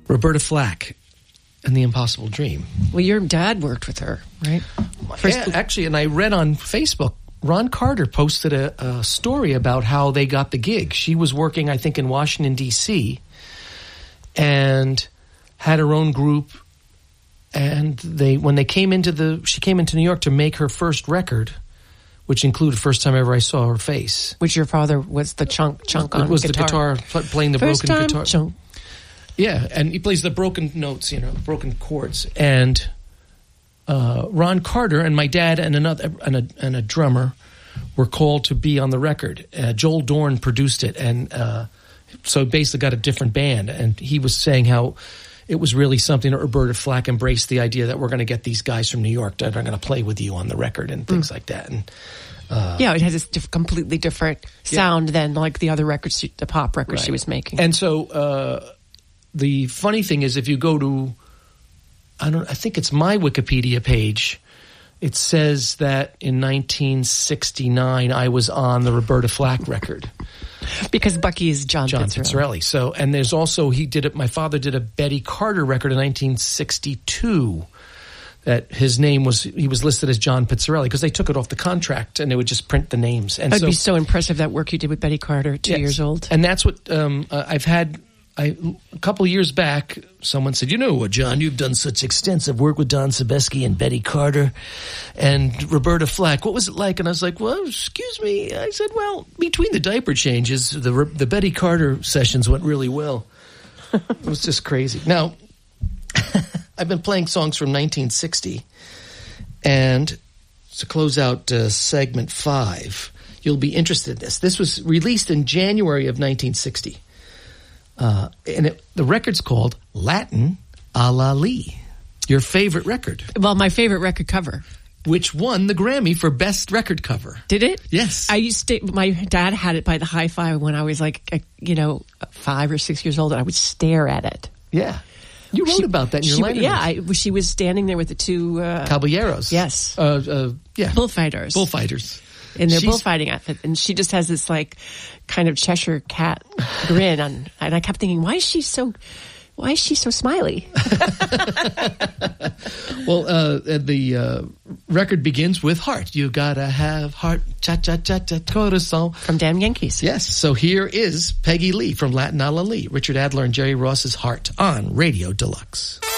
Roberta Flack and The Impossible Dream. Well, your dad worked with her, right? Yeah, actually, and I read on Facebook, Ron Carter posted a story about how they got the gig. She was working, I think, in Washington, D.C., and had her own group. And when she came into New York to make her first record, which included First Time Ever I Saw Her Face. Which your father was the chunk on guitar. It was the guitar, playing the first broken time, guitar. Chunk. Yeah, and he plays the broken notes, broken chords. And Ron Carter and my dad and a drummer were called to be on the record. Joel Dorn produced it, and so basically got a different band. And he was saying how it was really something that Roberta Flack embraced the idea that we're going to get these guys from New York that are going to play with you on the record and things like that. And yeah, it has this completely different sound than like the other records, the pop records she was making. And so the funny thing is, if you go to, I think it's my Wikipedia page, it says that in 1969 I was on the Roberta Flack record. Because Bucky is John Pizzarelli. So, and there's also, my father did a Betty Carter record in 1962 that he was listed as John Pizzarelli because they took it off the contract and they would just print the names. And that'd be so impressive, that work you did with Betty Carter, 2 years old. And that's what I've had. A couple of years back, someone said, John, you've done such extensive work with Don Sebesky and Betty Carter and Roberta Flack. What was it like? And I was like, well, excuse me. I said, well, between the diaper changes, the Betty Carter sessions went really well. It was just crazy. Now, I've been playing songs from 1960, and to close out segment 5, you'll be interested in this. This was released in January of 1960. And the record's called Latin a la Lee. Your favorite record. Well, my favorite record cover. Which won the Grammy for Best Record Cover. Did it? Yes. My dad had it by the Hi-Fi when I was 5 or 6 years old, and I would stare at it. Yeah. You wrote about that in your liner notes. Yeah, she was standing there with the two... Caballeros. Yes. Yeah. Bullfighters. In their bullfighting outfit, and she just has this kind of Cheshire cat grin on, and I kept thinking, why is she so smiley? Well, the record begins with Heart. You gotta have heart, cha cha cha cha corazon. From Damn Yankees. Yes. So here is Peggy Lee from Latin a la Lee, Richard Adler and Jerry Ross's Heart on Radio Deluxe.